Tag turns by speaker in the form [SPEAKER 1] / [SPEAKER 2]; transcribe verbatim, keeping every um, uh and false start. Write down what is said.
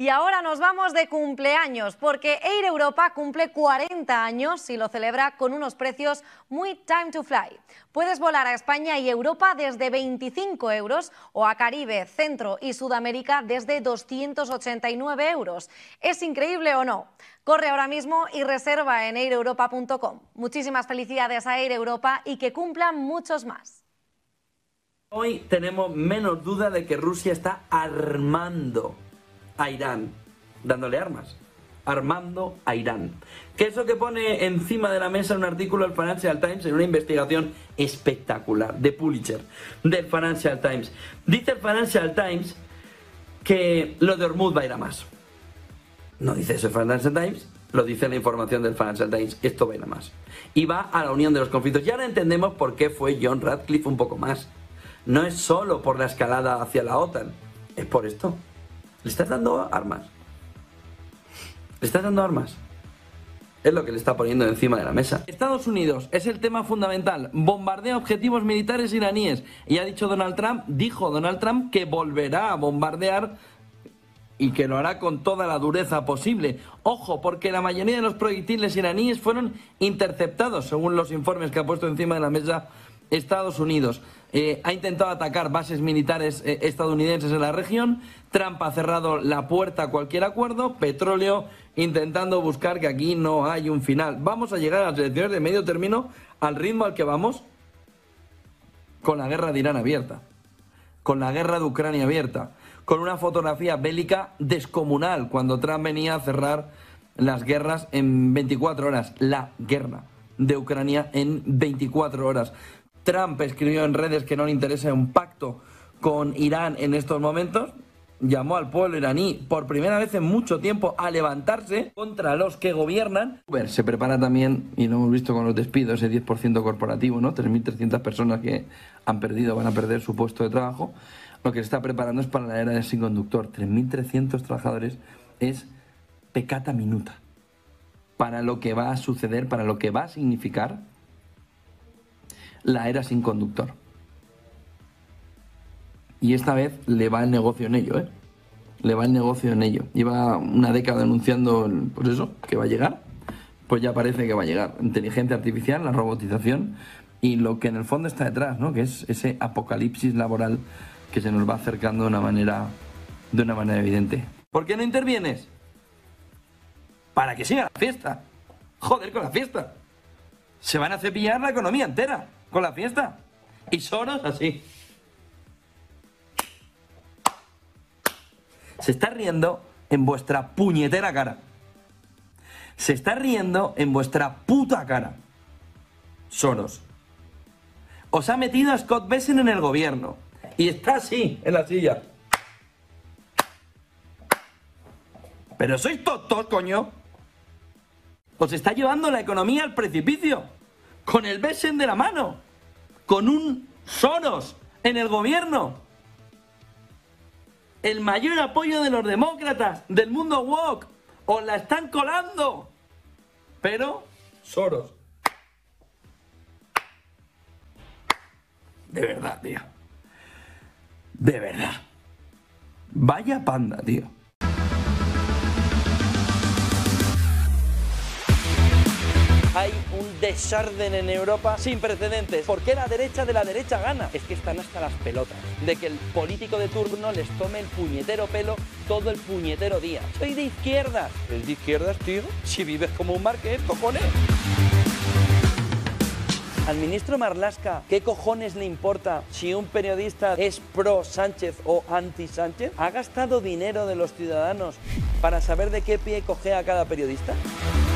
[SPEAKER 1] Y ahora nos vamos de cumpleaños, porque Air Europa cumple cuarenta años y lo celebra con unos precios muy time to fly. Puedes volar a España y Europa desde veinticinco euros o a Caribe, Centro y Sudamérica desde doscientos ochenta y nueve euros. ¿Es increíble o no? Corre ahora mismo y reserva en air europa punto com. Muchísimas felicidades a Air Europa y que cumplan muchos más.
[SPEAKER 2] Hoy tenemos menos duda de que Rusia está armando a Irán, dándole armas, armando a Irán. Que eso que pone encima de la mesa un artículo del Financial Times en una investigación espectacular de Pulitzer, del Financial Times. Dice el Financial Times que lo de Hormuz va a ir a más. No dice eso el Financial Times, lo dice la información del Financial Times, esto va a ir a más. Y va a la unión de los conflictos. Y ahora entendemos por qué fue John Ratcliffe un poco más. No es solo por la escalada hacia la OTAN, es por esto. Le estás dando armas. Le estás dando armas. Es lo que le está poniendo encima de la mesa. Estados Unidos es el tema fundamental. Bombardea objetivos militares iraníes. Y ha dicho Donald Trump, dijo Donald Trump que volverá a bombardear y que lo hará con toda la dureza posible. Ojo, porque la mayoría de los proyectiles iraníes fueron interceptados, según los informes que ha puesto encima de la mesa Estados Unidos. Eh, ha intentado atacar bases militares eh, estadounidenses en la región. Trump ha cerrado la puerta a cualquier acuerdo. Petróleo, intentando buscar que aquí no hay un final. Vamos a llegar a las elecciones de medio término al ritmo al que vamos, con la guerra de Irán abierta, con la guerra de Ucrania abierta, con una fotografía bélica descomunal cuando Trump venía a cerrar las guerras en veinticuatro horas. La guerra de Ucrania en veinticuatro horas. Trump escribió en redes que no le interesa un pacto con Irán en estos momentos. Llamó al pueblo iraní por primera vez en mucho tiempo a levantarse contra los que gobiernan. Uber se prepara también, y lo hemos visto con los despidos, ese diez por ciento corporativo, ¿no? tres mil trescientas personas que han perdido, van a perder su puesto de trabajo. Lo que se está preparando es para la era del sin conductor. tres mil trescientos trabajadores es peccata minuta para lo que va a suceder, para lo que va a significar la era sin conductor. Y esta vez le va el negocio en ello, ¿eh? Le va el negocio en ello. Lleva una década anunciando, pues eso, que va a llegar. Pues ya parece que va a llegar. Inteligencia artificial, la robotización y lo que en el fondo está detrás, ¿no? Que es ese apocalipsis laboral que se nos va acercando de una manera, de una manera evidente. ¿Por qué no intervienes? Para que siga la fiesta. Joder con la fiesta. Se van a cepillar la economía entera con la fiesta. Y Soros así. Se está riendo en vuestra puñetera cara. Se está riendo en vuestra puta cara. Soros. Os ha metido a Scott Bessent en el gobierno. Y está así, en la silla. Pero sois tontos, coño. Os está llevando la economía al precipicio. Con el Bessent de la mano. Con un Soros en el gobierno. El mayor apoyo de los demócratas, del mundo woke. Os la están colando. Pero Soros. De verdad, tío. De verdad. Vaya panda, tío. Hay un desorden en Europa sin precedentes. ¿Por qué la derecha de la derecha gana? Es que están hasta las pelotas de que el político de turno les tome el puñetero pelo todo el puñetero día. Soy de izquierdas. ¿Es de izquierdas, tío? Si vives como un marqués, cojones. Al ministro Marlaska, ¿qué cojones le importa si un periodista es pro Sánchez o anti Sánchez? ¿Ha gastado dinero de los ciudadanos para saber de qué pie cojea cada periodista?